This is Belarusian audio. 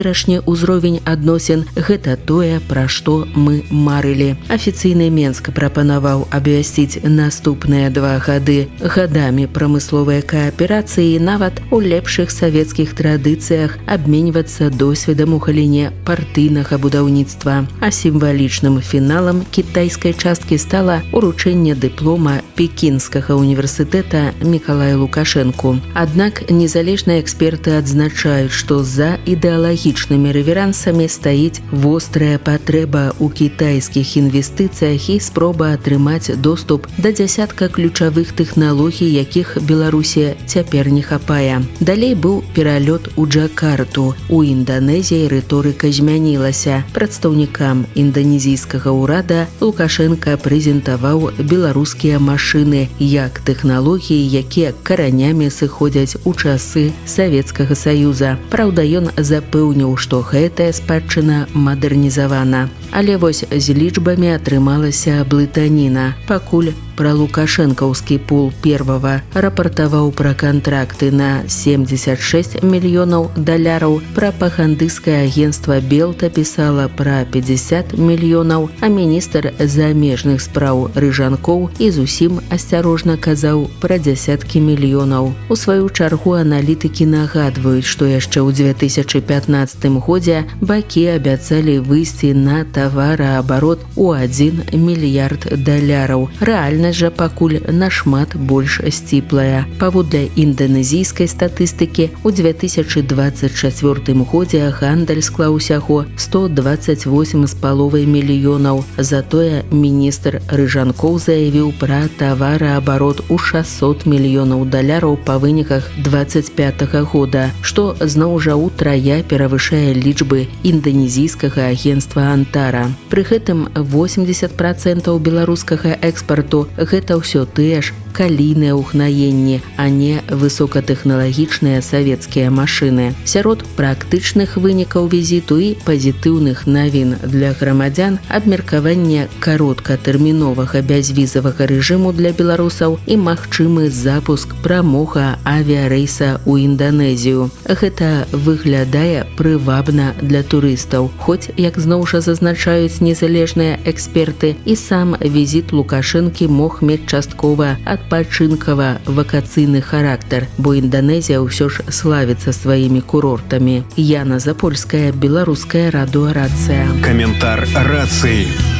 Цяперашні ўзровень адносін – гэта тое, пра што мы марылі. Афіцыйны Менск прапанаваў абвясціць наступныя 2 гады гадамі прамысловай кааперацыі, нават у лепшых савецкіх традыцыях абменьвацца досведам у галіне партыйнага будаўніцтва. А сімвалічным фіналам кітайскай часткі стала уручэнне дыплома Пекінскага універсітэта Мікалаю Лукашэнку. Аднак незалежныя эксперты адзначаюць, што за ідэалагічнымі рэверансамі стаіць вострая патрэба ў кітайскіх інвестыцыях і спроба атрымаць доступ да дзясятка ключавых тэхналогій, якіх Беларусі цяпер не хапае. Далей быў пералёт у Джакарту. У Інданезіі рыторыка змянілася. Прадстаўнікам інданезійскага ўрада Лукашенка прэзентаваў беларускія машыны як тэхналогіі, якія каранямі сыходзяць у часы Савецкага Саюза. Праўда, ён запэўніў, што гэтая спадчына мадэрнізавана. Але вось з лічбамі атрымалася блытаніна. Пакуль пра лукашэнкаўскі пул первага рапартаваў пра кантракты на $76 мільёнаў, прапагандысцкае агенцтва Белта пісала пра 50 мільёнаў, а міністр замежных спраў Рыжанкоў і зусім асцярожна казаў пра дзясяткі мільёнаў. У сваю чаргу аналітыкі нагадваюць, што яшчэ ў 2015 годзе бакі абяцалі выйсці на тавараабарот у $1 мільярд. Рэальнасць жа пакуль нашмат больш сціплая. Паводле інданезійскай статыстыкі, у 2024 годзе гандаль склаў усяго $128,5 мільёнаў. Затое міністр Рыжанкоў заявіў пра тавараабарот у $600 мільёнаў па выніках 2025 года, што зноў жа утрая перавышае лічбы інданезійскага агенцтва Антара. Пры гэтым 80% беларускага экспарту гэта ўсё тыя ж калійныя ўгнаенні, а не высокатэхналагічныя савецкія машыны. Сярод практычных вынікаў візіту і пазітыўных навін для грамадзян абмеркаванне кароткатэрміновага бязвізавага рэжыму для беларусаў і магчымы запуск прамога авіярэйса ў Інданезію. Гэта выглядае прывабна для турыстаў, хоць, як зноў жа зазначаюць незалежныя эксперты, і сам візіт Лукашэнкі мог мець часткова адпачынкава-вакацыйны характар, бо Інданезія ўсё ж славіцца сваімі курортамі. Яна Запольская, Беларуская радыёрацыя. Каментар рацыі.